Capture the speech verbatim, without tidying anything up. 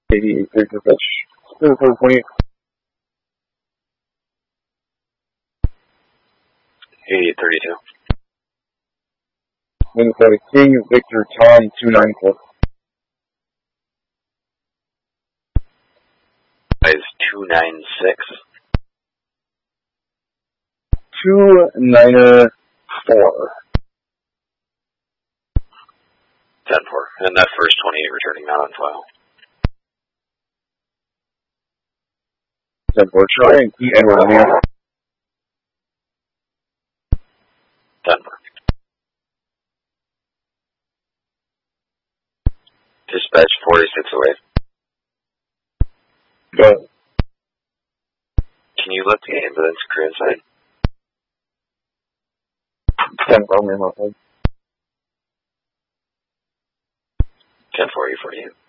eighty-eight Victor Fetch. four twenty. eighty-eight thirty-two. Minnesota King, Victor Tom, two ninety-four. Is two nine six. two niner four. ten four. And that first twenty-eight returning not on file. ten four. Try and keep Edward Neal. ten four. Dispatch forty-six away. Go ahead. Can you let the ambulance crew inside? ten four, man, my friend. ten four, E forty-eight.